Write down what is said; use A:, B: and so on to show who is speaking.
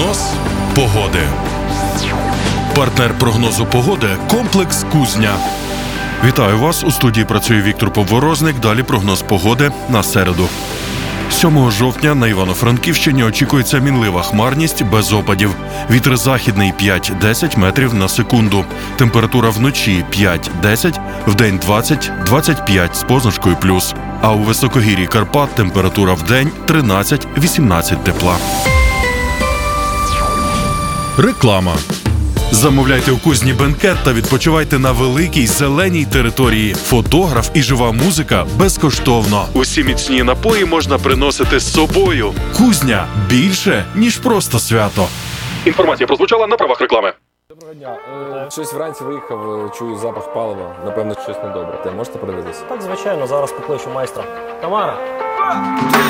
A: Прогноз погоди. Партнер прогнозу погоди – комплекс «Кузня». Вітаю вас. У студії працює Віктор Поворозник. Далі прогноз погоди на середу. 7 жовтня на Івано-Франківщині очікується мінлива хмарність без опадів. Вітер західний 5-10 метрів на секунду. Температура вночі 5-10, вдень 20-25 з позначкою плюс. А у високогір'ї Карпат температура вдень 13-18 тепла. Реклама. Замовляйте у Кузні бенкет та відпочивайте на великій зеленій території. Фотограф і жива музика безкоштовно. Усі міцні напої можна приносити з собою. Кузня – більше, ніж просто свято. Інформація прозвучала на правах реклами.
B: Доброго дня. Щось вранці виїхав, чую запах палива. Напевно, щось недобре. Можете подивитися?
C: Так, звичайно, зараз покличу майстра. Тамара!